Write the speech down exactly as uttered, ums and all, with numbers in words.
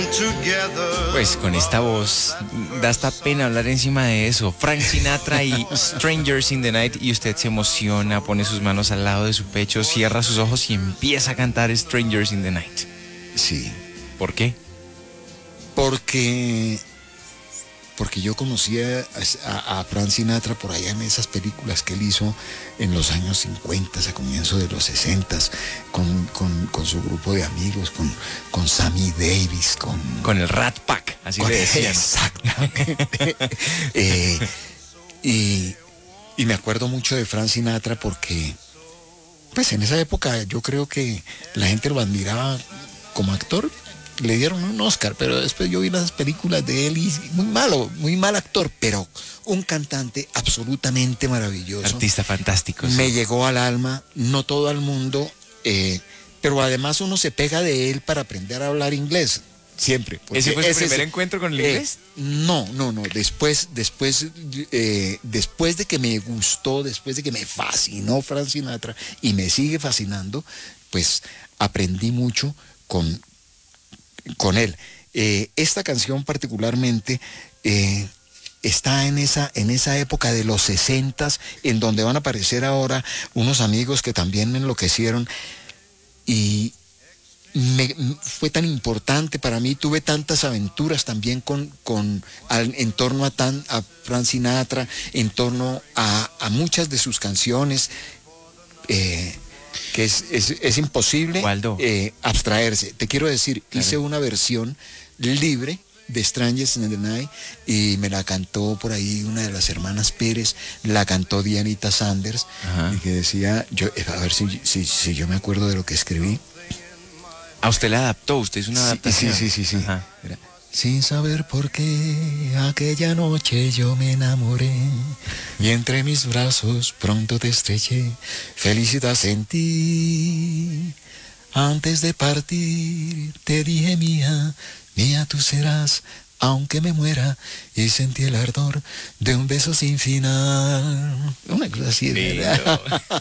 Pues con esta voz da hasta pena hablar encima de eso. Frank Sinatra y Strangers in the Night, y usted se emociona, pone sus manos al lado de su pecho, cierra sus ojos y empieza a cantar Strangers in the Night. Sí. ¿Por qué? Porque, porque yo conocí a, a, a Frank Sinatra por allá en esas películas que él hizo en los años cincuenta, a comienzos de los sesenta, con, con, con su grupo de amigos, con, con Sammy Davis, con... Con el Rat Pack, así con le decían. Exactamente. eh, y, y me acuerdo mucho de Frank Sinatra porque, pues en esa época yo creo que la gente lo admiraba como actor. Le dieron un Oscar, pero después yo vi las películas de él y muy malo, muy mal actor, pero un cantante absolutamente maravilloso. Artista fantástico. Me sí. llegó al alma, no todo el mundo, eh, pero además uno se pega de él para aprender a hablar inglés, siempre. ¿Ese fue su ese primer es, encuentro con el eh, inglés? No, no, no, después, después, eh, después de que me gustó, después de que me fascinó Frank Sinatra y me sigue fascinando, pues aprendí mucho con con él. Eh, esta canción particularmente eh, está en esa, en esa época de los sesentas, en donde van a aparecer ahora unos amigos que también me enloquecieron y me, fue tan importante para mí, tuve tantas aventuras también con, con al, en torno a, tan, a Frank Sinatra, en torno a, a muchas de sus canciones, eh, que es, es, es imposible eh, abstraerse. Te quiero decir, claro. Hice una versión libre de Strangers in the Night y me la cantó por ahí una de las hermanas Pérez, la cantó Dianita Sanders. Ajá. Y que decía, yo, a ver si, si, si yo me acuerdo de lo que escribí. ¿A usted la adaptó? ¿Usted es una adaptación? Sí, sí, sí, sí. Ajá. Era, sin saber por qué aquella noche yo me enamoré y entre mis brazos pronto te estreché, felicidad sentí. Antes de partir te dije mía, mía tú serás, aunque me muera, y sentí el ardor de un beso sin final. Una cosa así, ¿verdad?